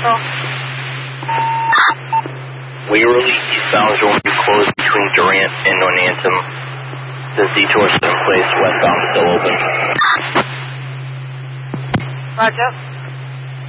Central. Waverly eastbound is going to be closed between Durant and Northampton. The detour is in place, westbound is still open. Roger.